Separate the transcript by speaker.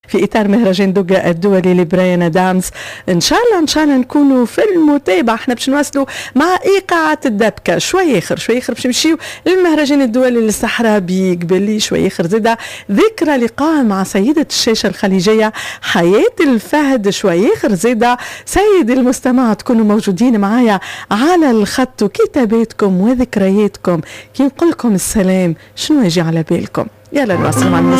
Speaker 1: في إطار مهرجان دوغا الدولي لبراين آدامز. إن شاء الله نكونوا في المتابعة. احنا باش نواصلوا مع إيقاعة الدبكة شوي آخر باش نمشيو للمهرجان الدولي للصحرابي قبلي شوي آخر زادا ذكرى لقاء مع سيدة الشاشة الخليجية حياة الفهد شوي آخر زادا. سيد المستمع تكونوا موجودين معايا على الخط وكتاباتكم وذكرياتكم كي نقول لكم السلام شنو يجي على بالكم. يلا نواصل مع